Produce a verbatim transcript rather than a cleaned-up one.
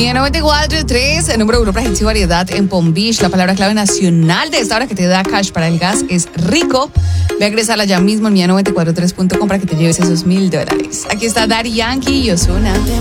Mía noventa y cuatro punto tres, el número uno para hits y variedad en Palm Beach. La palabra clave nacional de esta hora que te da cash para el gas es rico. Ve a ingresarla ya mismo en mía noventa y cuatro punto tres punto com para que te lleves esos mil dólares. Aquí está Daddy Yankee y Ozuna.